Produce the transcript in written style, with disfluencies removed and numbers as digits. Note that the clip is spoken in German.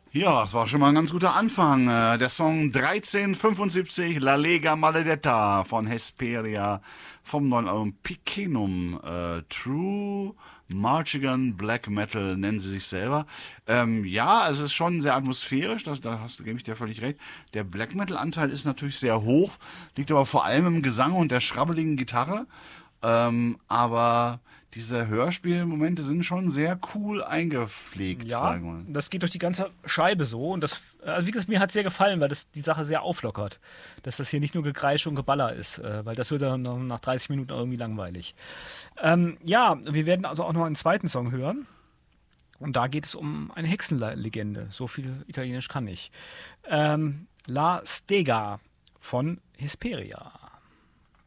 Ja, das war schon mal ein ganz guter Anfang. Der Song 1375, La Lega Maledetta von Hesperia vom neuen Album Picenum. True Marchigan Black Metal nennen sie sich selber. Ja, es ist schon sehr atmosphärisch, gebe ich dir völlig recht. Der Black Metal-Anteil ist natürlich sehr hoch, liegt aber vor allem im Gesang und der schrabbeligen Gitarre. Aber diese Hörspielmomente sind schon sehr cool eingepflegt, Ja, sagen wir mal. das geht durch die ganze Scheibe so. Und das, also wie gesagt, mir hat es sehr gefallen, weil das die Sache sehr auflockert. Dass das hier nicht nur Gekreisch und Geballer ist, weil das wird dann nach 30 Minuten irgendwie langweilig. Ja, wir werden also auch noch einen zweiten Song hören. Und da geht es um eine Hexenlegende. So viel Italienisch kann ich. La Stega von Hesperia.